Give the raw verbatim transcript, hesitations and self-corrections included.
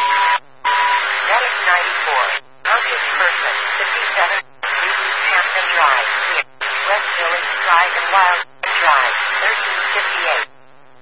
Medic ninety-four. Mounted person, fifty-seven. Reeves Hampton Drive. West Village Drive and Wild Drive, thirteen fifty-eight.